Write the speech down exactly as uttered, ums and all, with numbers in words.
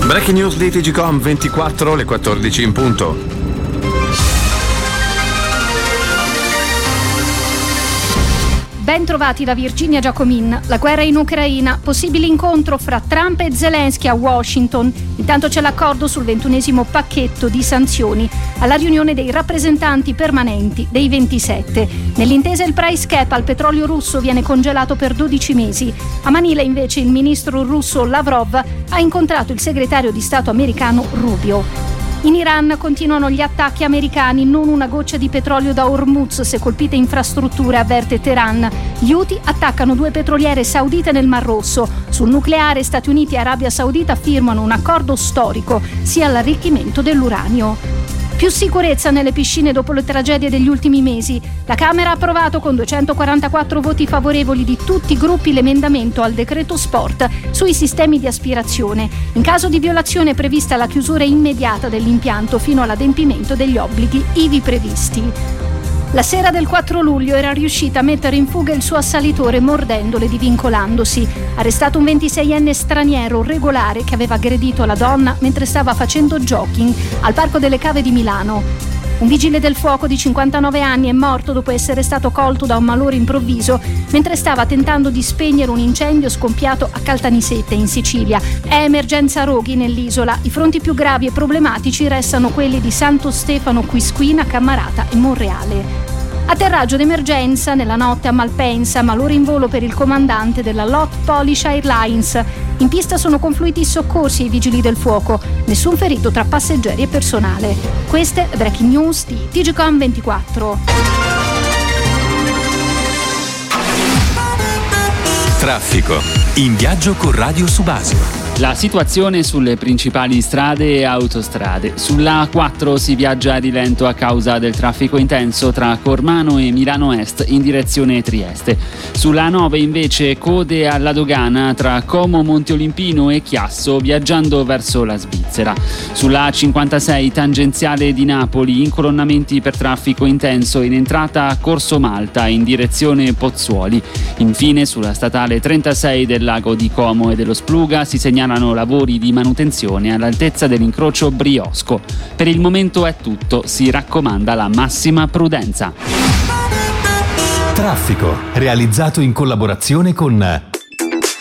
Breaking news di T G Com ventiquattro, le quattordici in punto. Ben trovati da Virginia Giacomin. La guerra in Ucraina, possibile incontro fra Trump e Zelensky a Washington. Intanto c'è l'accordo sul ventunesimo pacchetto di sanzioni alla riunione dei rappresentanti permanenti dei ventisette. Nell'intesa il price cap al petrolio russo viene congelato per dodici mesi. A Manila invece il ministro russo Lavrov ha incontrato il segretario di Stato americano Rubio. In Iran continuano gli attacchi americani, non una goccia di petrolio da Hormuz se colpite infrastrutture, avverte Teheran. Gli Houthi attaccano due petroliere saudite nel Mar Rosso. Sul nucleare Stati Uniti e Arabia Saudita firmano un accordo storico, sia all'arricchimento dell'uranio. Più sicurezza nelle piscine dopo le tragedie degli ultimi mesi. La Camera ha approvato con duecentoquarantaquattro voti favorevoli di tutti i gruppi l'emendamento al decreto sport sui sistemi di aspirazione. In caso di violazione è prevista la chiusura immediata dell'impianto fino all'adempimento degli obblighi ivi previsti. La sera del quattro luglio era riuscita a mettere in fuga il suo assalitore mordendolo e divincolandosi. Arrestato un ventiseienne straniero regolare che aveva aggredito la donna mentre stava facendo jogging al Parco delle Cave di Milano. Un vigile del fuoco di cinquantanove anni è morto dopo essere stato colto da un malore improvviso mentre stava tentando di spegnere un incendio scoppiato a Caltanissetta in Sicilia. È emergenza roghi nell'isola. I fronti più gravi e problematici restano quelli di Santo Stefano Quisquina, Cammarata e Monreale. Atterraggio d'emergenza nella notte a Malpensa, malore in volo per il comandante della L O T Polish Airlines. In pista sono confluiti i soccorsi e i vigili del fuoco. Nessun ferito tra passeggeri e personale. Queste breaking news di T G Com ventiquattro. Traffico. In viaggio con Radio Subasio. La situazione sulle principali strade e autostrade. Sulla A quattro si viaggia a rilento a causa del traffico intenso tra Cormano e Milano Est in direzione Trieste. Sulla A nove invece code alla dogana tra Como Monteolimpino e Chiasso viaggiando verso la Svizzera. Sulla A cinquantasei tangenziale di Napoli incolonnamenti per traffico intenso in entrata a Corso Malta in direzione Pozzuoli. Infine sulla statale trentasei del lago di Como e dello Spluga si segnala lavori di manutenzione all'altezza dell'incrocio Briosco. Per il momento è tutto, si raccomanda la massima prudenza. Traffico, realizzato in collaborazione con